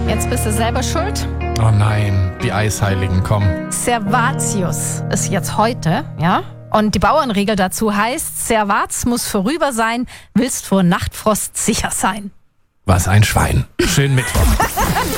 Jetzt bist du selber schuld. Oh nein, die Eisheiligen kommen. Servatius ist jetzt heute, ja? Und die Bauernregel dazu heißt, Servats muss vorüber sein, willst vor Nachtfrost sicher sein. Was ein Schwein. Schönen Mittwoch.